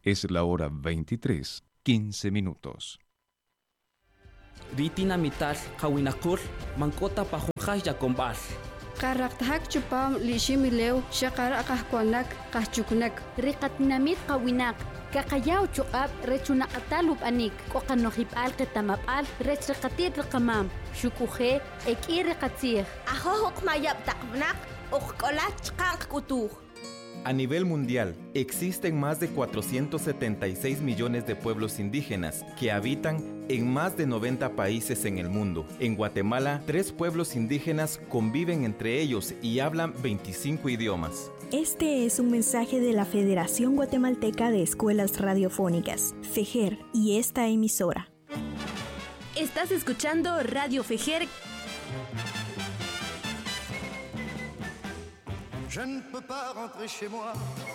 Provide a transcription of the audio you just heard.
Es la hora 23:15. Ritina mital kawinakul mankota pajunjay yakombal. Qaraqtahak chupam lishimilew shaqara qahkuanak qahchuknak. Riqatnamit qawinak kaqayaw chuqab rechunaqatalub anik qoqanoqipal qitamapal rechriqatit riqamam shukuje ekiri qatzij Ajojoq mayab taqbnak uqkolat chqanq kutuj. A nivel mundial, existen más de 476 millones de pueblos indígenas que habitan en más de 90 países en el mundo. En Guatemala, 3 pueblos indígenas conviven entre ellos y hablan 25 idiomas. Este es un mensaje de la Federación Guatemalteca de Escuelas Radiofónicas, FEJER, y esta emisora. Estás escuchando Radio FEJER. Je ne peux pas rentrer chez moi